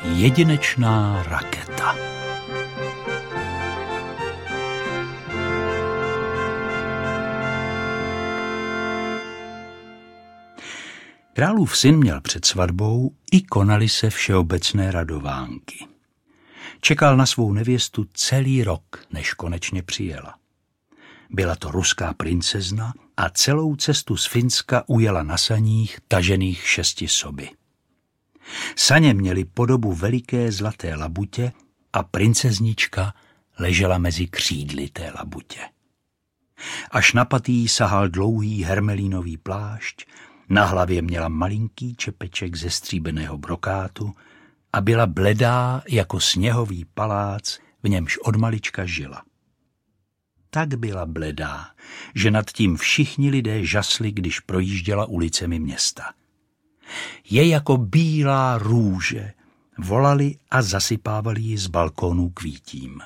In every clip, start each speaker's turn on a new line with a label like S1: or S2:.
S1: Jedinečná raketa. Králův syn měl před svatbou i konaly se všeobecné radovánky. Čekal na svou nevěstu celý rok, než konečně přijela. Byla to ruská princezna a celou cestu z Finska ujela na saních tažených 6 soby. Saně měly podobu veliké zlaté labutě a princeznička ležela mezi křídly té labutě. Až na patý sahal dlouhý hermelínový plášť, na hlavě měla malinký čepeček ze stříbrného brokátu a byla bledá jako sněhový palác, v němž od malička žila. Tak byla bledá, že nad tím všichni lidé žasli, když projížděla ulicemi města. Je jako bílá růže, volali a zasypávali ji z balkónů kvítím.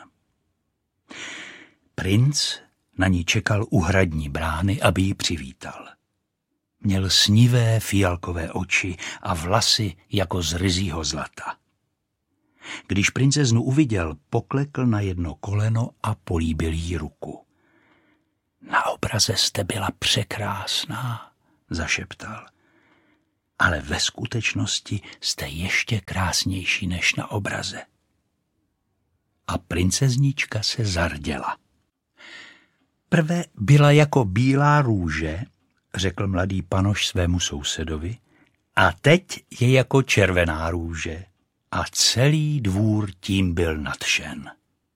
S1: Princ na ní čekal u hradní brány, aby ji přivítal. Měl snivé fialkové oči a vlasy jako z ryzího zlata. Když princeznu uviděl, poklekl na jedno koleno a políbil jí ruku. Na obraze jste byla překrásná, zašeptal. Ale ve skutečnosti jste ještě krásnější než na obraze. A princeznička se zarděla. Prve byla jako bílá růže, řekl mladý panoš svému sousedovi, a teď je jako červená růže. A celý dvůr tím byl nadšen.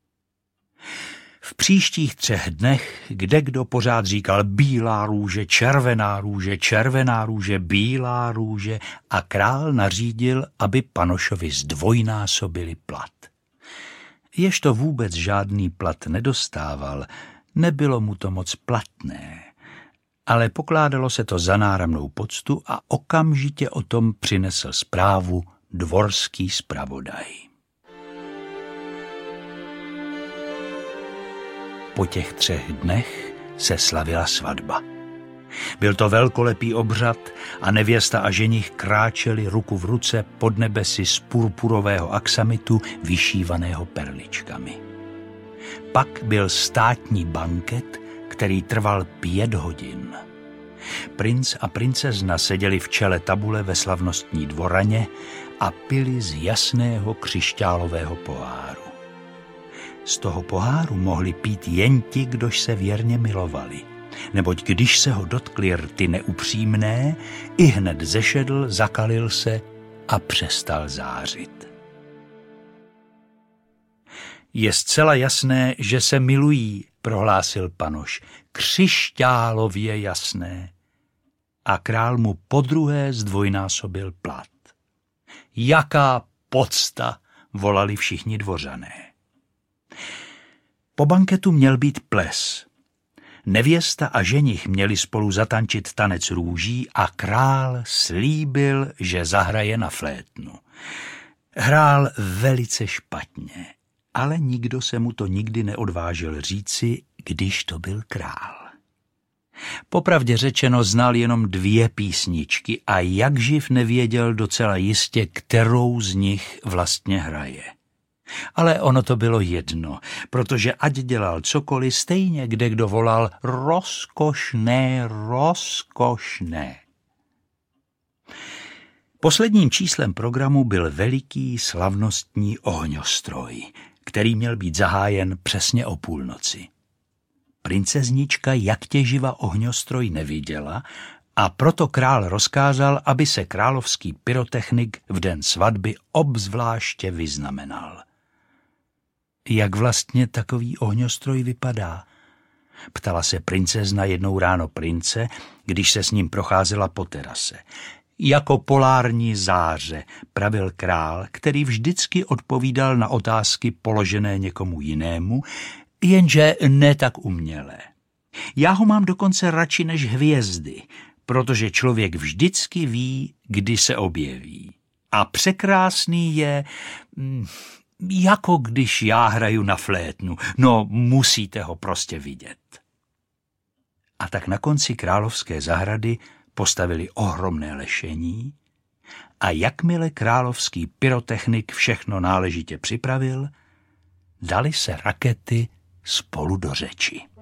S1: V příštích 3 dnech kdekdo pořád říkal bílá růže, červená růže, bílá růže a král nařídil, aby panošovi zdvojnásobili plat. Ježto vůbec žádný plat nedostával, nebylo mu to moc platné, ale pokládalo se to za náramnou poctu a okamžitě o tom přinesl zprávu dvorský zpravodaj. Po těch 3 dnech se slavila svatba. Byl to velkolepý obřad a nevěsta a ženich kráčeli ruku v ruce pod nebesy z purpurového aksamitu vyšívaného perličkami. Pak byl státní banket, který trval 5 hodin. Princ a princezna seděli v čele tabule ve slavnostní dvoraně a pili z jasného křišťálového poháru. Z toho poháru mohli pít jen ti, kdož se věrně milovali, neboť když se ho dotkly rty neupřímné, ihned zešedl, zakalil se a přestal zářit. Je zcela jasné, že se milují, prohlásil panoš, křišťálově jasné. A král mu podruhé zdvojnásobil plat. Jaká pocta, volali všichni dvořané. Po banketu měl být ples. Nevěsta a ženich měli spolu zatančit tanec růží a král slíbil, že zahraje na flétnu. Hrál velice špatně, ale nikdo se mu to nikdy neodvážil říci, když to byl král. Popravdě řečeno znal jenom 2 písničky a jakživ nevěděl docela jistě, kterou z nich vlastně hraje. Ale ono to bylo jedno, protože ať dělal cokoliv, stejně kdekdo volal rozkošné, rozkošné. Posledním číslem programu byl veliký slavnostní ohňostroj, který měl být zahájen přesně o půlnoci. Princeznička jak těživa ohňostroj neviděla a proto král rozkázal, aby se královský pyrotechnik v den svatby obzvláště vyznamenal. Jak vlastně takový ohňostroj vypadá? Ptala se princezna jednou ráno prince, když se s ním procházela po terase. Jako polární záře, pravil král, který vždycky odpovídal na otázky položené někomu jinému, jenže ne tak umělé. Já ho mám dokonce radši než hvězdy, protože člověk vždycky ví, kdy se objeví. A překrásný je, jako když já hraju na flétnu. No, musíte ho prostě vidět. A tak na konci královské zahrady postavili ohromné lešení, A jakmile královský pyrotechnik všechno náležitě připravil, dali se rakety spolu do řeči.